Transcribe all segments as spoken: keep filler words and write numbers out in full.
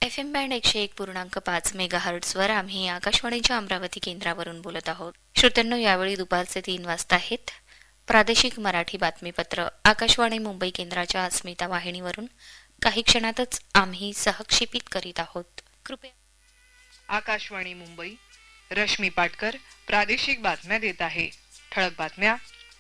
F M band एकशे एक पूर्णांक पाच मेगाहर्ट्झवर आम्ही आकाशवाणीच्या अमरावती केंद्रावरून बोलत आहोत. श्रोत्यांनो, यावेळी दुपारचे तीन वाजता आहेत. प्रादेशिक मराठी बातमीपत्र आकाशवाणी मुंबई केंद्राच्या अस्मिता वाहिनीवरून काही क्षणातच आम्ही सहक्षेपित करीत आहोत. कृपया आकाशवाणी मुंबई, रश्मी पाटकर प्रादेशिक बातम्या देत आहे. ठळक बातम्या.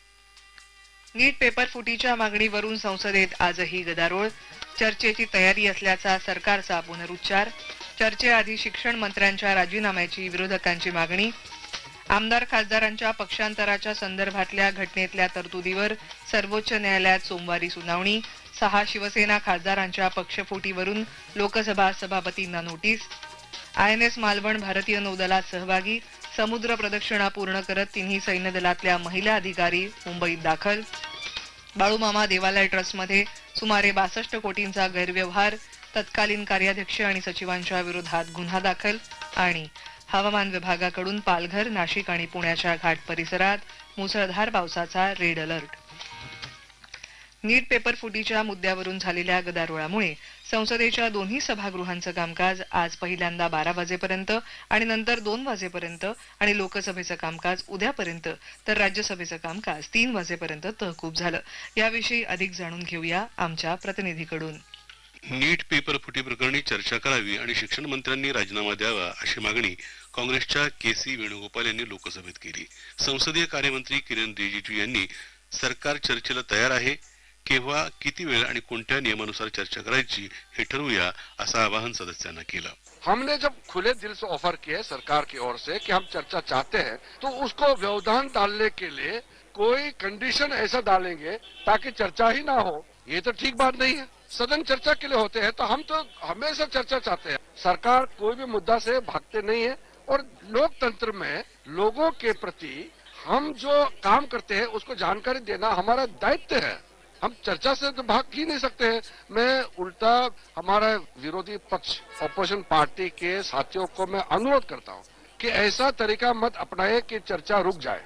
नीट पेपर फुटीच्या मागणीवरून संसदेत आजही गदारोळ. चर्चेची तयारी असल्याचा सरकारचा पुनरुच्चार. चर्चेआधी शिक्षण मंत्र्यांच्या राजीनाम्याची विरोधकांची मागणी. आमदार खासदारांच्या पक्षांतराच्या संदर्भातल्या घटनेतल्या तरतुदीवर सर्वोच्च न्यायालयात सोमवारी सुनावणी. सहा शिवसेना खासदारांच्या पक्षफुटीवरून Lok Sabha सभापतींना notice. I N S Malvan भारतीय नौदलात सहभागी. समुद्र प्रदक्षिणा पूर्ण करत तिन्ही सैन्य दलातल्या महिला अधिकारी मुंबईत दाखल. बाळूमामा देवालय ट्रस्टमध्ये सुमारे बासष्ट कोटींचा गैरव्यवहार. तत्कालीन कार्याध्यक्ष आणि सचिवांच्या विरोधात गुन्हा दाखल. आणि हवामान विभागाकडून पालघर, नाशिक आणि पुण्याच्या घाट परिसरात मुसळधार पावसाचा रेड अलर्ट. नीट पेपर फुटीच्या मुद्द्यावरून झालेल्या गदारोळामुळे संसदेच्या दोन्ही सभागृहांचं कामकाज आज पहिल्यांदा बारा वाजेपर्यंत आणि नंतर दोन वाजेपर्यंत आणि लोकसभेचं कामकाज उद्यापर्यंत तर राज्यसभेचं कामकाज तीन वाजेपर्यंत तहकूब झालं. याविषयी अधिक जाणून घेऊया आमच्या प्रतिनिधीकडून. नीट पेपर फुटी प्रकरणी चर्चा करावी आणि शिक्षण मंत्र्यांनी राजीनामा द्यावा अशी मागणी काँग्रेसच्या के सी वेणुगोपाल यांनी लोकसभेत केली. संसदीय कार्यमंत्री किरण रिजिजू यांनी सरकार चर्चेला तयार आहे, केव्हा, किती वेळ आणि कोणत्या नियमानुसार चर्चा करायची हे ठरवूया असं आवाहन सदस्यांना केलं. हमने जब खुले दिल से ऑफर किया सरकार की ओर से कि हम चर्चा चाहते हैं तो उसको व्यवधान डालने के लिए कोई कंडीशन ऐसा डालेंगे ताकि चर्चा ही ना हो, ये तो ठीक बात नहीं है. सदन चर्चा के लिए होते हैं तो हम तो हमेशा चर्चा चाहते हैं. सरकार कोई भी मुद्दा से भागते नहीं है और लोकतंत्र में लोगों के प्रति हम जो काम करते हैं उसको जानकारी देना हमारा दायित्व है. हम चर्चा से तो भाग ही नहीं सकते हैं. मैं उल्टा हमारा विरोधी पक्ष ऑपोजिशन पार्टी के साथियों को मैं अनुरोध करता हूं कि ऐसा तरीका मत अपनाए कि चर्चा रुक जाए.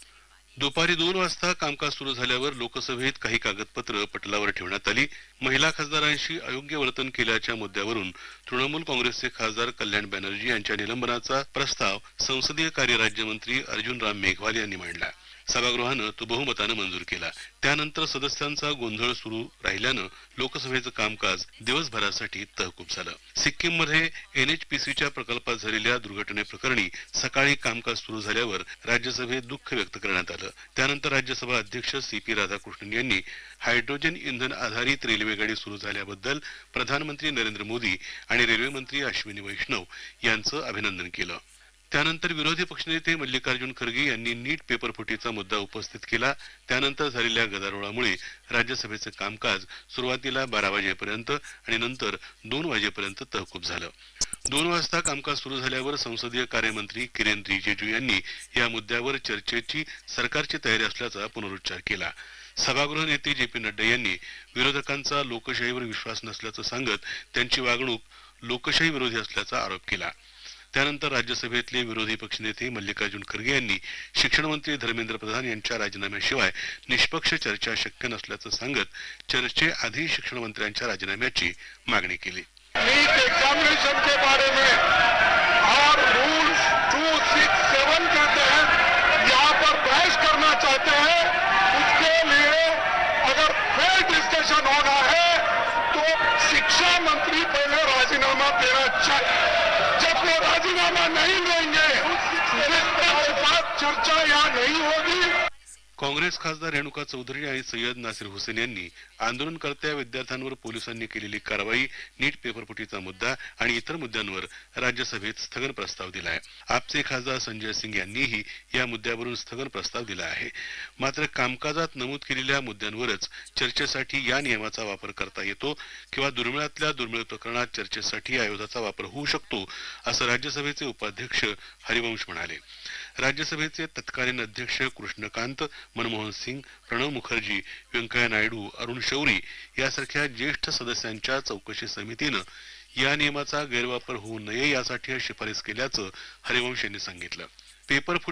दुपारी दोन वाजता कामकाज सुरू झाल्यावर लोकसभेत काही कागदपत्र पटलावर ठेवण्यात आली. महिला खासदारांशी अयोग्य वर्तन केल्याच्या मुद्द्यावरून तृणमूल काँग्रेसचे खासदार कल्याण बॅनर्जी यांच्या निलंबनाचा प्रस्ताव संसदीय कार्य राज्यमंत्री अर्जुन राम मेघवाल यांनी मांडला. सभागृहानं तो बहुमतानं मंजूर केला. त्यानंतर सदस्यांचा गोंधळ सुरू राहिल्यानं लोकसभेचं कामकाज दिवसभरासाठी तहकूब झालं. सिक्कीममध्ये एन एच पी सीच्या प्रकल्पात झालेल्या दुर्घटनेप्रकरणी सकाळी कामकाज सुरू झाल्यावर राज्यसभेत दुःख व्यक्त करण्यात आलं. त्यानंतर राज्यसभा अध्यक्ष सी पी राधाकृष्णन यांनी हायड्रोजन इंधन आधारित रेल्वेगाडी सुरू झाल्याबद्दल प्रधानमंत्री नरेंद्र मोदी आणि रेल्वे मंत्री अश्विनी वैष्णव यांचं अभिनंदन केलं. त्यानंतर विरोधी पक्षनेते मल्लिकार्जुन खरगे यांनी नीट पेपर फुटीचा मुद्दा उपस्थित केला. त्यानंतर झालेल्या गदारोळामुळे राज्यसभेचं कामकाज सुरुवातीला बारा वाजेपर्यंत आणि नंतर दोन वाजेपर्यंत तहकूब झालं. दोन वाजता कामकाज सुरू झाल्यावर संसदीय कार्यमंत्री किरण रिजिजू यांनी या मुद्द्यावर चर्चेची सरकारची तयारी असल्याचा पुनरुच्चार केला. सभागृह नेते जे पी नड्डा यांनी विरोधकांचा लोकशाहीवर विश्वास नसल्याचं सांगत त्यांची वागणूक लोकशाही विरोधी असल्याचा आरोप केला. त्यानंतर राज्यसभेतले विरोधी पक्षनेते मल्लिकार्जुन खरगे यांनी शिक्षण मंत्री धर्मेंद्र प्रधान यांच्या राजीनाम्याशिवाय निष्पक्ष चर्चा शक्य नसल्याचं सांगत चर्चेआधी शिक्षण मंत्र्यांच्या राजीनाम्याची मागणी केली. नीट एग्जामिनेशन के बारे में और रूल्स टू सिक्स सेवन के तहत यहाँ पर बहस करना चाहते हैं. उसके लिए अगर फेयर डिस्कशन होना है तो शिक्षा मंत्री पहले राजीनामा देना चाहिए. जब वो राजीनामा नहीं लेंगे चर्चा यहाँ नहीं होगी. काँग्रेस खासदार रेणुका चौधरी आणि सय्यद नासिर हुसेन यांनी आंदोलनकर्त्या विद्यार्थ्यांवर पोलिसांनी केलेली कारवाई, नीट पेपरफुटीचा मुद्दा आणि इतर मुद्द्यांवर राज्यसभेत स्थगन प्रस्ताव दिलाय. आपचे खासदार संजय सिंग यांनीही या मुद्द्यावरून स्थगन प्रस्ताव दिला आहे. मात्र कामकाजात नमूद केलेल्या मुद्द्यांवरच चर्चेसाठी या नियमाचा वापर करता येतो किंवा दुर्मिळातल्या दुर्मिळ प्रकरणात चर्चेसाठी आयोगाचा वापर होऊ शकतो असं राज्यसभेचे उपाध्यक्ष हरिवंश म्हणाले. राज्यसभेचे तत्कालीन अध्यक्ष कृष्णकांत, मनमोहन सिंग, प्रणव मुखर्जी, व्यंकय्या नायडू, अरुण शौरी यासारख्या ज्येष्ठ सदस्यांच्या चौकशी समितीनं या नियमाचा गैरवापर होऊ नये यासाठी शिफारस केल्याचं हरिवंश यांनी सांगितलं. पेपर